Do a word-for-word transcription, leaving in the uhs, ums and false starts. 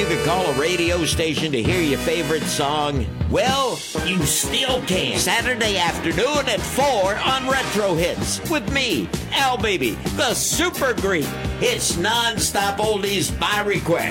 you could call a radio station to hear your favorite song? Well, you still can. Saturday afternoon at four on Retro Hits with me, Al Baby, the Super Greek. It's non-stop oldies by request.